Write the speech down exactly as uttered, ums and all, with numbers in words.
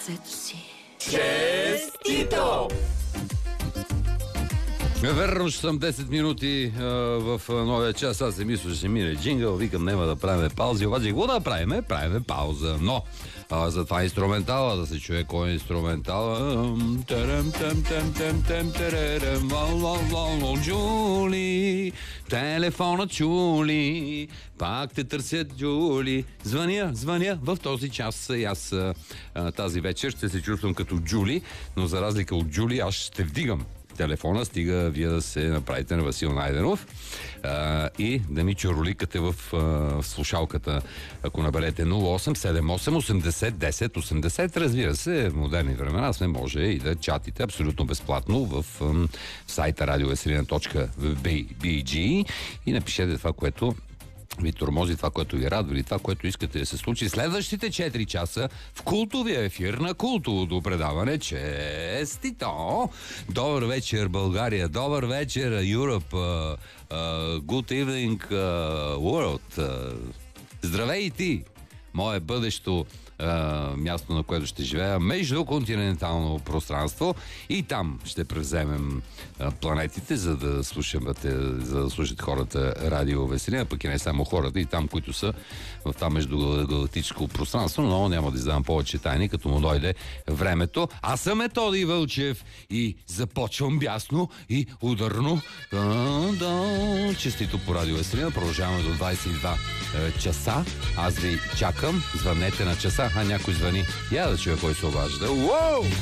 сърцето си. Честито! Верно, че съм десет минути а, в а, новия час. Аз се мисля, че ще мине джингъл. Викам, няма да правим паузи. Обаче, какво да правим? Правим пауза. Но а, за това инструментала, да се чуе кой е инструментала. Джули, телефона чули, пак те търсят Джули. Звъня, звъня в този час. И аз а, тази вечер ще се чувствам като Джули, но за разлика от Джули, аз ще вдигам телефона, стига вие да се направите на Васил Найденов а, и да ми чороликате в, а, в слушалката, ако наберете нула осем седем осем осемдесет десет осемдесет. Разбира се, в модерни времена сме може и да чатите абсолютно безплатно в, в сайта радиовеселина точка би джи и напишете това, което ви тормози, това, което ви радва или това, което искате да се случи следващите четири часа в култовия ефир на култовото предаване. Честито! Добър вечер, България! Добър вечер, Europe! Uh, uh, good evening, uh, world! Uh, здравей и ти! Мое бъдещо Uh, място, на което ще живея, междуконтинентално пространство, и там ще превземем uh, планетите, за да слушате, за да слушат хората радио Веселина, пък и не само хората, и там, които са в това междугалактическо пространство, но няма да издавам повече тайни, като му дойде времето. Аз съм Методи Вълчев и започвам бясно и ударно. Да-да. Честито по радио Веселина. Продължаваме до двадесет и два uh, часа. Аз ви чакам. Звънете на часа. А някой звъни. Я да чуя кой се обажда. Уоу!